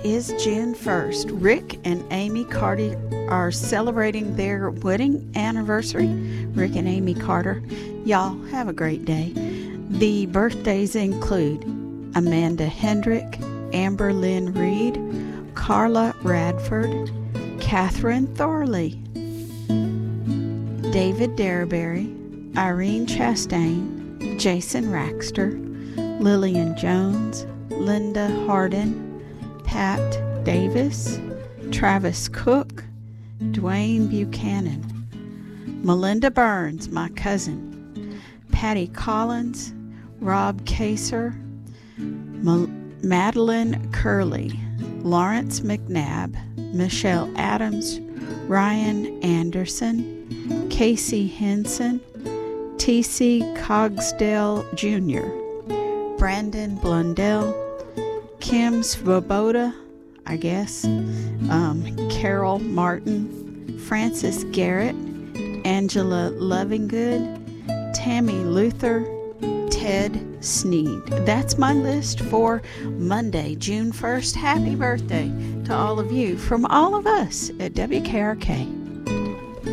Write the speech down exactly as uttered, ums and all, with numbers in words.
is June first. Rick and Amy Carter are celebrating their wedding anniversary. Rick and Amy Carter. Y'all have a great day. The birthdays include Amanda Hendrick, Amber Lynn Reed, Carla Radford, Catherine Thorley, David Derryberry, Irene Chastain, Jason Raxter, Lillian Jones, Linda Hardin, Pat Davis, Travis Cook, Dwayne Buchanan, Melinda Burns, my cousin, Patty Collins, Rob Kaser, Ma- Madeline Curley, Lawrence McNabb, Michelle Adams, Ryan Anderson, Casey Henson, T C Cogsdale Junior, Brandon Blundell, Kim Svoboda, I guess, um, Carol Martin, Francis Garrett, Angela Lovingood, Tammy Luther, Ted Sneed. That's my list for Monday, June first. Happy birthday to all of you from all of us at W K R K.